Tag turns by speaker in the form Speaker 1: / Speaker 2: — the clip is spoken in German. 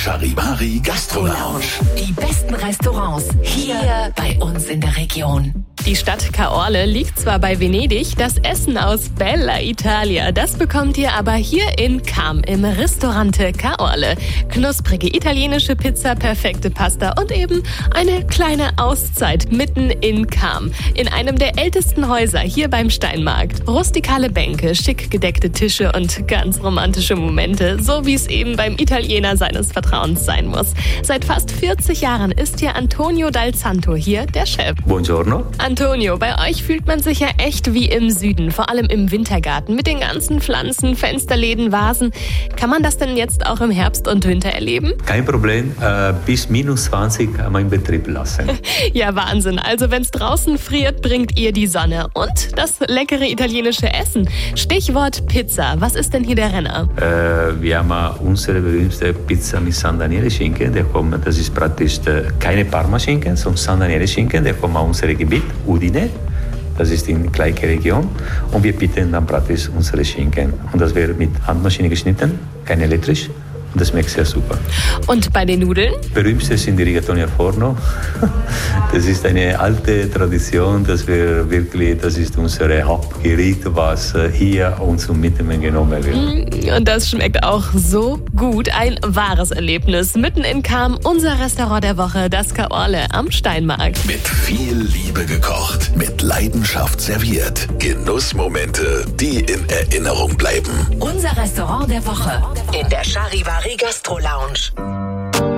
Speaker 1: Charivari Gastro Lounge.
Speaker 2: Die besten Restaurants hier bei uns in der Region.
Speaker 3: Die Stadt Caorle liegt zwar bei Venedig, das Essen aus Bella Italia, das bekommt ihr aber hier in Cham im Ristorante Caorle. Knusprige italienische Pizza, perfekte Pasta und eben eine kleine Auszeit mitten in Cham. In einem der ältesten Häuser hier beim Steinmarkt. Rustikale Bänke, schick gedeckte Tische und ganz romantische Momente, so wie es eben beim Italiener seines Vertrauens sein muss. Seit fast 40 Jahren ist hier Antonio Dal Santo hier der Chef.
Speaker 4: Buongiorno.
Speaker 3: Antonio, bei euch fühlt man sich ja echt wie im Süden, vor allem im Wintergarten mit den ganzen Pflanzen, Fensterläden, Vasen. Kann man das denn jetzt auch im Herbst und Winter erleben?
Speaker 4: Kein Problem, bis minus 20 kann man in Betrieb lassen.
Speaker 3: Ja, Wahnsinn. Also wenn's draußen friert, bringt ihr die Sonne und das leckere italienische Essen. Stichwort Pizza. Was ist denn hier der Renner?
Speaker 4: Wir haben unsere berühmte Pizza mit San Daniele Schinken. Das ist praktisch keine Parma-Schinken, sondern San Daniele Schinken. Der kommt aus unserem Gebiet, Udine. Das ist in der gleichen Region. Und wir bieten dann praktisch unsere Schinken. Und das wird mit Handmaschine geschnitten, kein elektrisch. Und das schmeckt sehr super.
Speaker 3: Und bei den Nudeln?
Speaker 4: Berühmte sind die Rigatoni al Forno. Das ist eine alte Tradition, das ist unser Hauptgericht, was hier und zum Mitnehmen genommen wird.
Speaker 3: Und das schmeckt auch so gut. Ein wahres Erlebnis. Mitten in Cham, unser Restaurant der Woche, das Caorle am Steinmarkt.
Speaker 1: Mit viel Liebe gekocht, mit Leidenschaft serviert. Genussmomente, die in Erinnerung bleiben.
Speaker 2: Unser Restaurant der Woche in der Charivari Gastro Lounge.